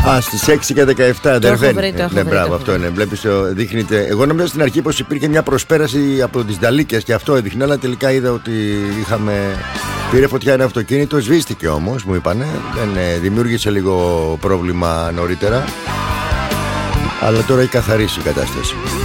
Στις 6 και 17 δεν βρει. Ναι, μπράβο, αυτό είναι. Βλέπεις, δείχνεται. Εγώ νόμιζα στην αρχή πως υπήρχε μια προσπέραση από τις Νταλίκες και αυτό έδειχνε, αλλά τελικά είδα ότι πήρε φωτιά ένα αυτοκίνητο, σβήστηκε όμως, μου είπανε. Δημιούργησε λίγο πρόβλημα νωρίτερα. Αλλά τώρα έχει καθαρίσει η κατάσταση.